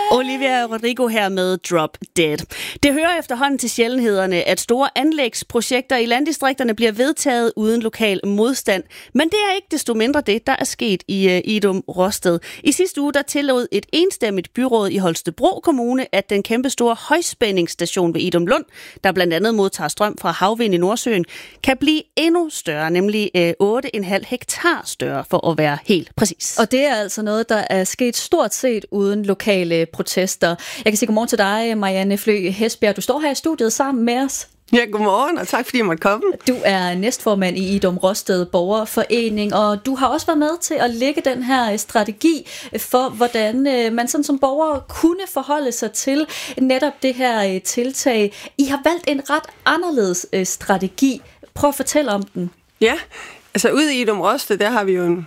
Olivia Rodrigo her med Drop Dead. Det hører efterhånden til sjældenhederne, at store anlægsprojekter i landdistrikterne bliver vedtaget uden lokal modstand. Men det er ikke desto mindre det, der er sket i Idum Rosted. I sidste uge der tillod et enstemmigt byråd i Holstebro Kommune, at den kæmpestore højspændingsstation ved Idum Lund, der blandt andet modtager strøm fra havvind i Nordsøen, kan blive endnu større, nemlig 8,5 hektar større for at være helt præcis. Og det er altså noget, der er sket stort set uden lokale protester. Jeg kan sige godmorgen til dig, Marianne Flø Hesbjerg. Du står her i studiet sammen med os. Ja, godmorgen, og tak fordi jeg måtte komme. Du er næstformand i Idum Rosted Borgerforening, og du har også været med til at lægge den her strategi for, hvordan man sådan som borger kunne forholde sig til netop det her tiltag. I har valgt en ret anderledes strategi. Prøv at fortælle om den. Ja, altså ude i Idum Rosted, der har vi jo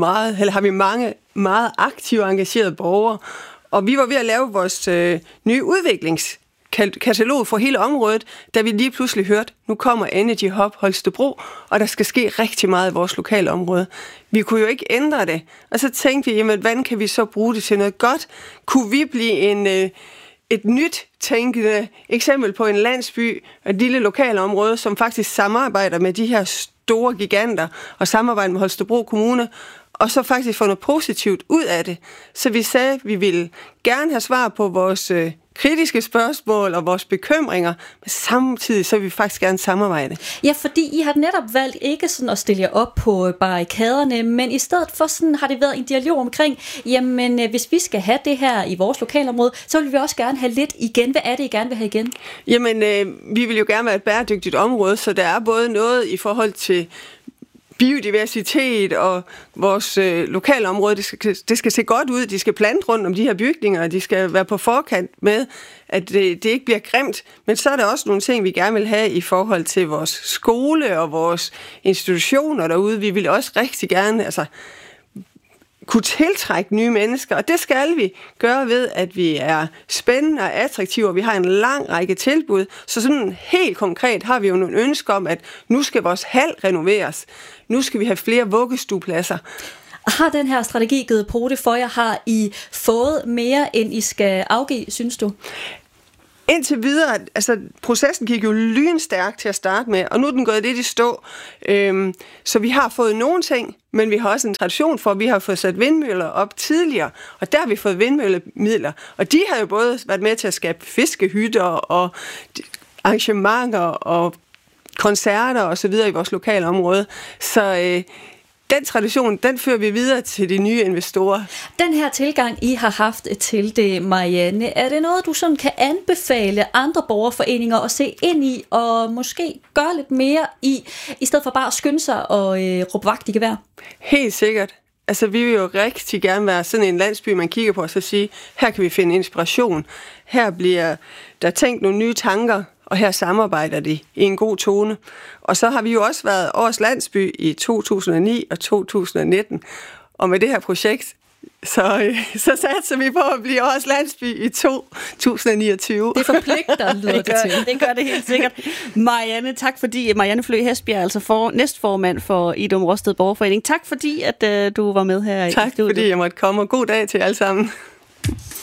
mange meget aktive og engagerede borgere, og vi var ved at lave vores nye udviklingskatalog for hele området, da vi lige pludselig hørte, nu kommer Energy Hub Holstebro, og der skal ske rigtig meget i vores lokale område. Vi kunne jo ikke ændre det, og så tænkte vi, jamen, hvordan kan vi så bruge det til noget godt? Kunne vi blive et nyt tænkende eksempel på en landsby, et lille lokalområde, som faktisk samarbejder med de her store giganter, og samarbejder med Holstebro Kommune, og så faktisk få noget positivt ud af det. Så vi sagde, at vi ville gerne have svar på vores kritiske spørgsmål og vores bekymringer, men samtidig så vil vi faktisk gerne samarbejde. Ja, fordi I har netop valgt ikke sådan at stille jer op på barrikaderne, men i stedet for sådan har det været en dialog omkring, jamen hvis vi skal have det her i vores lokalområde, så vil vi også gerne have lidt igen. Hvad er det, I gerne vil have igen? Jamen, vi vil jo gerne være et bæredygtigt område, så der er både noget i forhold til biodiversitet og vores lokalområde, det skal se godt ud, de skal plante rundt om de her bygninger, og de skal være på forkant med, at det ikke bliver grimt, men så er der også nogle ting, vi gerne vil have i forhold til vores skole og vores institutioner derude. Vi vil også rigtig gerne kunne tiltrække nye mennesker, og det skal vi gøre ved, at vi er spændende og attraktive, og vi har en lang række tilbud. Så sådan helt konkret har vi jo nogle ønsker om, at nu skal vores hal renoveres. Nu skal vi have flere vuggestuepladser. Har den her strategi givet pote for jer? Har I fået mere, end I skal afgive, synes du? Indtil videre, altså processen gik jo lynstærkt til at starte med, og nu er den gået lidt i stå. Så vi har fået nogle ting, men vi har også en tradition for, at vi har fået sat vindmøller op tidligere, og der har vi fået vindmøllemidler. Og de har jo både været med til at skabe fiskehytter og arrangementer og koncerter og så videre i vores lokale område. Så den tradition, den fører vi videre til de nye investorer. Den her tilgang, I har haft til det, Marianne, er det noget, du sådan kan anbefale andre borgerforeninger at se ind i, og måske gøre lidt mere i stedet for bare at skynde sig og råbe vagt i gevær? Helt sikkert. Altså, vi vil jo rigtig gerne være sådan en landsby, man kigger på og så sige, her kan vi finde inspiration. Her bliver der tænkt nogle nye tanker, og her samarbejder de i en god tone. Og så har vi jo også været årets landsby i 2009 og 2019. Og med det her projekt, så satser vi på at blive årets landsby i 2029. Det forpligter, lyder det til. Det gør det helt sikkert. Marianne, tak fordi, Marianne Flø Hesbjerg, altså næstformand for Idum Rosted Borgerforening. Tak fordi, at du var med her i studiet. Tak fordi jeg måtte komme, og god dag til jer alle sammen.